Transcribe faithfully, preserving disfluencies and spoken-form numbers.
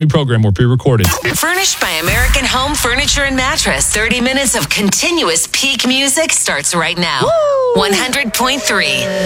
New program or pre-recorded. Furnished by American Home Furniture and Mattress. thirty minutes of continuous peak music starts right now. Woo! one hundred point three